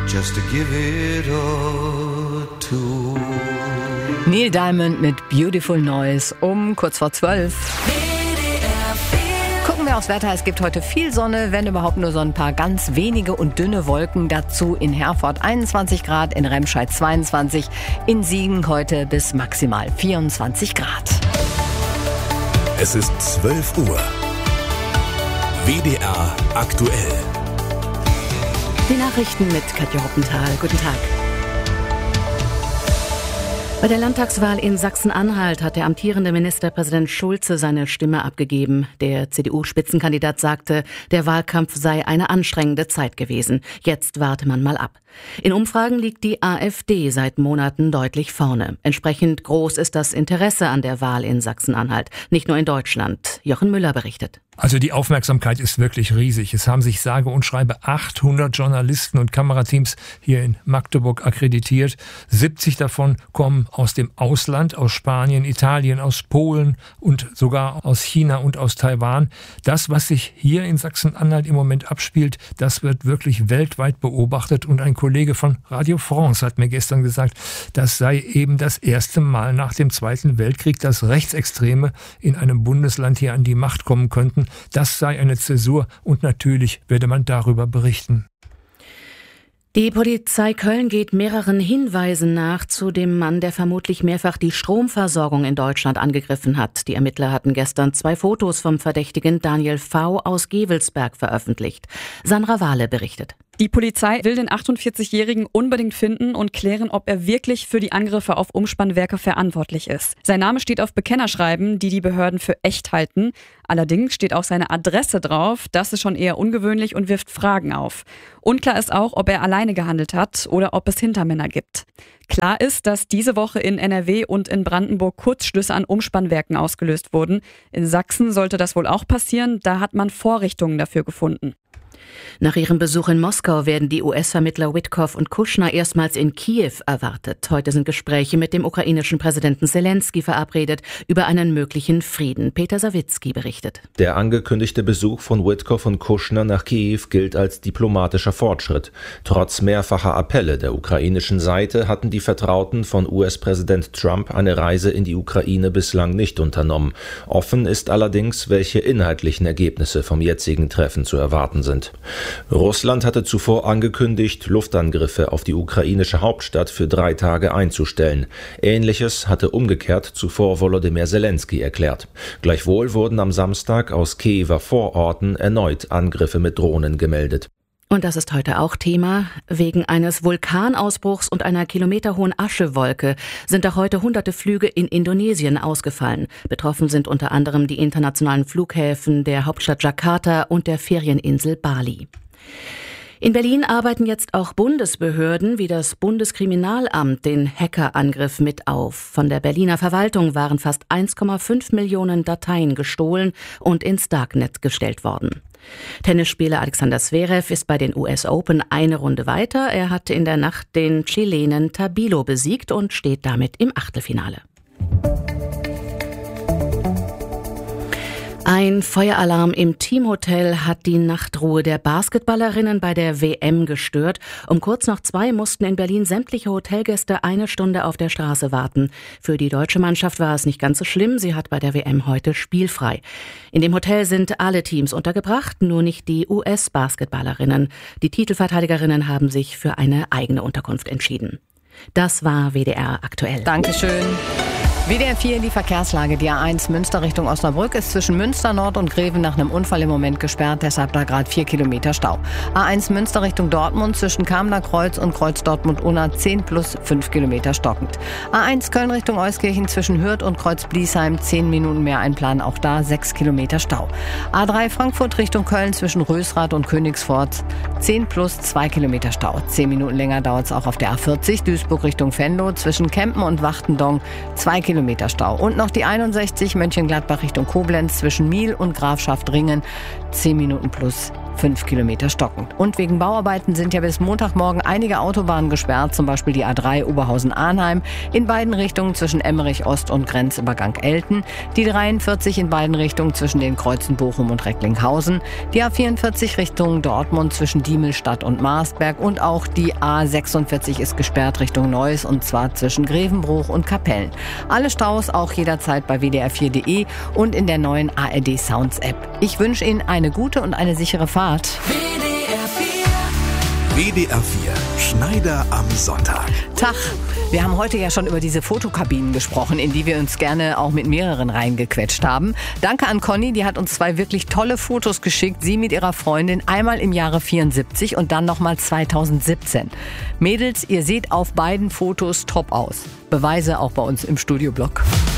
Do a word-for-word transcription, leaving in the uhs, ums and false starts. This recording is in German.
just to give it a tour. Neil Diamond mit Beautiful Noise um kurz vor zwölf. Gucken wir aufs Wetter. Es gibt heute viel Sonne, wenn überhaupt nur so ein paar ganz wenige und dünne Wolken. Dazu in Herford einundzwanzig Grad, in Remscheid zweiundzwanzig, in Siegen heute bis maximal vierundzwanzig Grad. Es ist zwölf Uhr. W D R aktuell. Die Nachrichten mit Katja Hoppenthal. Guten Tag. Bei der Landtagswahl in Sachsen-Anhalt hat der amtierende Ministerpräsident Schulze seine Stimme abgegeben. Der C D U-Spitzenkandidat sagte, der Wahlkampf sei eine anstrengende Zeit gewesen. Jetzt warte man mal ab. In Umfragen liegt die AfD seit Monaten deutlich vorne. Entsprechend groß ist das Interesse an der Wahl in Sachsen-Anhalt. Nicht nur in Deutschland. Jochen Müller berichtet. Also die Aufmerksamkeit ist wirklich riesig. Es haben sich sage und schreibe achthundert Journalisten und Kamerateams hier in Magdeburg akkreditiert. siebzig davon kommen aus dem Ausland, aus Spanien, Italien, aus Polen und sogar aus China und aus Taiwan. Das, was sich hier in Sachsen-Anhalt im Moment abspielt, das wird wirklich weltweit beobachtet. Und ein Kollege von Radio France hat mir gestern gesagt, das sei eben das erste Mal nach dem Zweiten Weltkrieg, dass Rechtsextreme in einem Bundesland hier an die Macht kommen könnten. Das sei eine Zäsur und natürlich werde man darüber berichten. Die Polizei Köln geht mehreren Hinweisen nach zu dem Mann, der vermutlich mehrfach die Stromversorgung in Deutschland angegriffen hat. Die Ermittler hatten gestern zwei Fotos vom Verdächtigen Daniel V. aus Gevelsberg veröffentlicht. Sandra Wahle berichtet. Die Polizei will den achtundvierzigjährigen unbedingt finden und klären, ob er wirklich für die Angriffe auf Umspannwerke verantwortlich ist. Sein Name steht auf Bekennerschreiben, die die Behörden für echt halten. Allerdings steht auch seine Adresse drauf. Das ist schon eher ungewöhnlich und wirft Fragen auf. Unklar ist auch, ob er alleine gehandelt hat oder ob es Hintermänner gibt. Klar ist, dass diese Woche in N R W und in Brandenburg Kurzschlüsse an Umspannwerken ausgelöst wurden. In Sachsen sollte das wohl auch passieren. Da hat man Vorrichtungen dafür gefunden. Nach ihrem Besuch in Moskau werden die U S-Vermittler Witkoff und Kushner erstmals in Kiew erwartet. Heute sind Gespräche mit dem ukrainischen Präsidenten Zelensky verabredet über einen möglichen Frieden. Peter Sawicki berichtet. Der angekündigte Besuch von Witkoff und Kushner nach Kiew gilt als diplomatischer Fortschritt. Trotz mehrfacher Appelle der ukrainischen Seite hatten die Vertrauten von U S-Präsident Trump eine Reise in die Ukraine bislang nicht unternommen. Offen ist allerdings, welche inhaltlichen Ergebnisse vom jetzigen Treffen zu erwarten sind. Russland hatte zuvor angekündigt, Luftangriffe auf die ukrainische Hauptstadt für drei Tage einzustellen. Ähnliches hatte umgekehrt zuvor Volodymyr Zelensky erklärt. Gleichwohl wurden am Samstag aus Kiewer Vororten erneut Angriffe mit Drohnen gemeldet. Und das ist heute auch Thema. Wegen eines Vulkanausbruchs und einer kilometerhohen Aschewolke sind auch heute hunderte Flüge in Indonesien ausgefallen. Betroffen sind unter anderem die internationalen Flughäfen der Hauptstadt Jakarta und der Ferieninsel Bali. In Berlin arbeiten jetzt auch Bundesbehörden wie das Bundeskriminalamt den Hackerangriff mit auf. Von der Berliner Verwaltung waren fast eins Komma fünf Millionen Dateien gestohlen und ins Darknet gestellt worden. Tennisspieler Alexander Zverev ist bei den U S Open eine Runde weiter. Er hatte in der Nacht den Chilenen Tabilo besiegt und steht damit im Achtelfinale. Ein Feueralarm im Teamhotel hat die Nachtruhe der Basketballerinnen bei der W M gestört. Um kurz nach zwei mussten in Berlin sämtliche Hotelgäste eine Stunde auf der Straße warten. Für die deutsche Mannschaft war es nicht ganz so schlimm. Sie hat bei der W M heute spielfrei. In dem Hotel sind alle Teams untergebracht, nur nicht die U S-Basketballerinnen. Die Titelverteidigerinnen haben sich für eine eigene Unterkunft entschieden. Das war W D R aktuell. Dankeschön. W D R vier, die Verkehrslage. Die A eins Münster Richtung Osnabrück ist zwischen Münster Nord und Greven nach einem Unfall im Moment gesperrt. Deshalb da gerade vier Kilometer Stau. A eins Münster Richtung Dortmund zwischen Kamener Kreuz und Kreuz Dortmund-Unna zehn plus fünf Kilometer stockend. A eins Köln Richtung Euskirchen zwischen Hürth und Kreuz Bliesheim zehn Minuten mehr einplanen. Auch da sechs Kilometer Stau. A drei Frankfurt Richtung Köln zwischen Rösrath und Königsforst zehn plus zwei Kilometer Stau. zehn Minuten länger dauert es auch auf der A vierzig Duisburg Richtung Venlo zwischen Kempen und Wachtendong zwei Kilometer Stau. Und noch die einundsechzig Mönchengladbach Richtung Koblenz zwischen Miel und Grafschaft Ringen zehn Minuten plus fünf Kilometer stockend. Und wegen Bauarbeiten sind ja bis Montagmorgen einige Autobahnen gesperrt, zum Beispiel die A drei Oberhausen-Arnheim, in beiden Richtungen zwischen Emmerich Ost und Grenzübergang Elten, die dreiundvierzig in beiden Richtungen zwischen den Kreuzen Bochum und Recklinghausen, die A vierundvierzig Richtung Dortmund zwischen Diemelstadt und Marsberg und auch die A sechsundvierzig ist gesperrt Richtung Neuss und zwar zwischen Grevenbruch und Kapellen. Alle Staus auch jederzeit bei w d r vier punkt d e und in der neuen A R D Sounds App. Ich wünsche Ihnen eine gute und eine sichere Fahrt. W D R vier Schneider am Sonntag. Tag. Wir haben heute ja schon über diese Fotokabinen gesprochen, in die wir uns gerne auch mit mehreren reingequetscht haben. Danke an Conny, die hat uns zwei wirklich tolle Fotos geschickt. Sie mit ihrer Freundin, einmal im Jahre vierundsiebzig und dann nochmal zweitausendsiebzehn. Mädels, ihr seht auf beiden Fotos top aus. Beweise auch bei uns im Studioblog.